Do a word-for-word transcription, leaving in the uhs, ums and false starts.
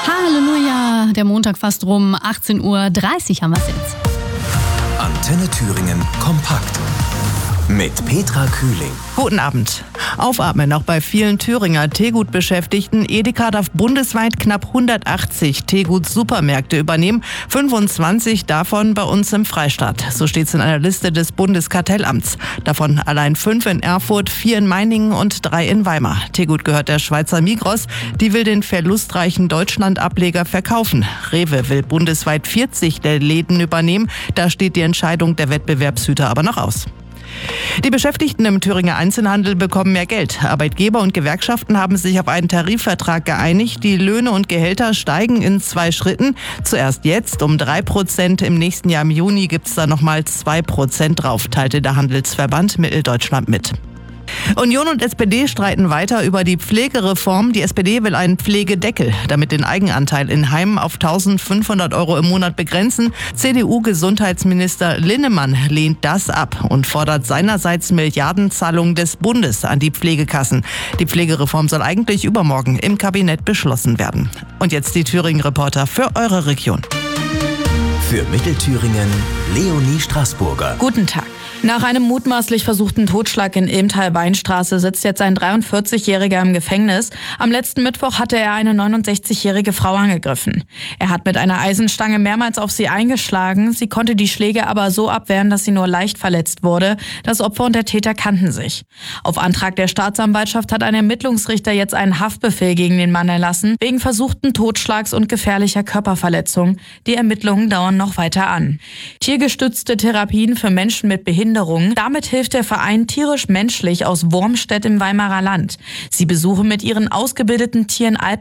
Halleluja, der Montag fast rum, achtzehn Uhr dreißig haben wir es jetzt. Antenne Thüringen kompakt mit Petra Kühling. Guten Abend. Aufatmen auch bei vielen Thüringer Teegut-Beschäftigten. Edeka darf bundesweit knapp hundertachtzig Teegut-Supermärkte übernehmen, fünfundzwanzig davon bei uns im Freistaat. So steht es in einer Liste des Bundeskartellamts. Davon allein fünf in Erfurt, vier in Meiningen und drei in Weimar. Teegut gehört der Schweizer Migros. Die will den verlustreichen Deutschland-Ableger verkaufen. Rewe will bundesweit vierzig der Läden übernehmen. Da steht die Entscheidung der Wettbewerbshüter aber noch aus. Die Beschäftigten im Thüringer Einzelhandel bekommen mehr Geld. Arbeitgeber und Gewerkschaften haben sich auf einen Tarifvertrag geeinigt. Die Löhne und Gehälter steigen in zwei Schritten. Zuerst jetzt um drei Prozent. Im nächsten Jahr im Juni gibt es da nochmal zwei Prozent drauf, teilte der Handelsverband Mitteldeutschland mit. Union und S P D streiten weiter über die Pflegereform. Die S P D will einen Pflegedeckel, damit den Eigenanteil in Heimen auf eintausendfünfhundert Euro im Monat begrenzen. C D U-Gesundheitsminister Linnemann lehnt das ab und fordert seinerseits Milliardenzahlungen des Bundes an die Pflegekassen. Die Pflegereform soll eigentlich übermorgen im Kabinett beschlossen werden. Und jetzt die Thüringen-Reporter für eure Region. Für Mittelthüringen Leonie Straßburger. Guten Tag. Nach einem mutmaßlich versuchten Totschlag in Ilmtal-Weinstraße sitzt jetzt ein dreiundvierzigjähriger im Gefängnis. Am letzten Mittwoch hatte er eine neunundsechzigjährige Frau angegriffen. Er hat mit einer Eisenstange mehrmals auf sie eingeschlagen. Sie konnte die Schläge aber so abwehren, dass sie nur leicht verletzt wurde. Das Opfer und der Täter kannten sich. Auf Antrag der Staatsanwaltschaft hat ein Ermittlungsrichter jetzt einen Haftbefehl gegen den Mann erlassen, wegen versuchten Totschlags und gefährlicher Körperverletzung. Die Ermittlungen dauern noch weiter an. Tiergestützte Therapien für Menschen mit Behinderung. Damit hilft der Verein Tierisch Menschlich aus Wormstedt im Weimarer Land. Sie besuchen mit ihren ausgebildeten Tieren Alpen